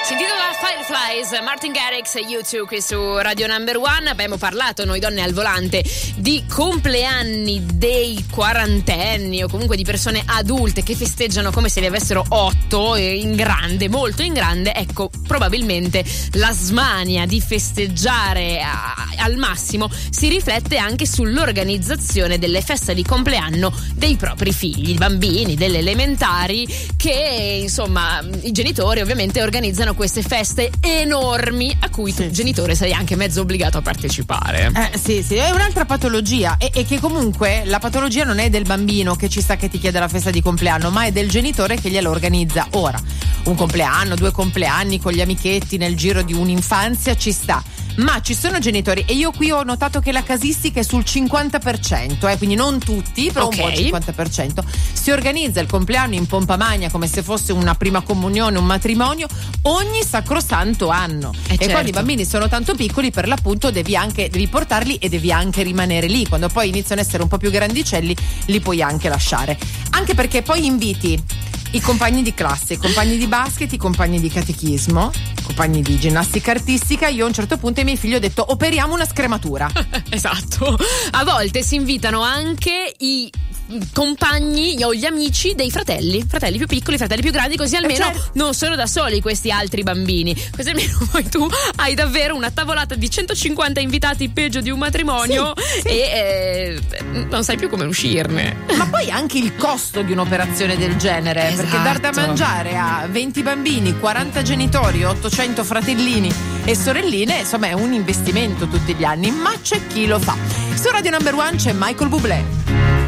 Si intitola Fireflies, Martin Garrix e U2 qui su Radio Number One. Abbiamo parlato, noi donne al volante, di compleanni dei quarantenni o comunque di persone adulte che festeggiano come se ne avessero 8, in grande, molto in grande. Ecco, probabilmente la smania di festeggiare al massimo si riflette anche sull'organizzazione delle feste di compleanno dei propri figli, bambini delle elementari, che insomma i genitori ovviamente organizzano queste feste enormi a cui tu genitore sei anche mezzo obbligato a partecipare. Sì, è un'altra patologia e che comunque la patologia non è del bambino che ci sta che ti chiede la festa di compleanno, ma è del genitore che gliela organizza. Ora, un compleanno, 2 compleanni con gli amichetti nel giro di un'infanzia ci sta, ma ci sono genitori, e io qui ho notato che la casistica è sul 50%, quindi non tutti, però un buon 50%, si organizza il compleanno in pompa magna come se fosse una prima comunione, un matrimonio, ogni sacrosanto anno. E quando i bambini sono tanto piccoli, per l'appunto devi portarli e devi anche rimanere lì. Quando poi iniziano a essere un po' più grandicelli, li puoi anche lasciare, anche perché poi inviti i compagni di classe, i compagni di basket, i compagni di catechismo, i compagni di ginnastica artistica. Io a un certo punto ai miei figli ho detto: operiamo una scrematura. Esatto. A volte si invitano anche i compagni o gli amici dei fratelli più piccoli, fratelli più grandi, così almeno non sono da soli questi altri bambini, così almeno poi tu hai davvero una tavolata di 150 invitati, peggio di un matrimonio, e non sai più come uscirne. Ma poi anche il costo di un'operazione del genere, perché dar da mangiare a 20 bambini, 40 genitori, 800 fratellini e sorelline, insomma è un investimento tutti gli anni, ma c'è chi lo fa. Su Radio Number One c'è Michael Bublé.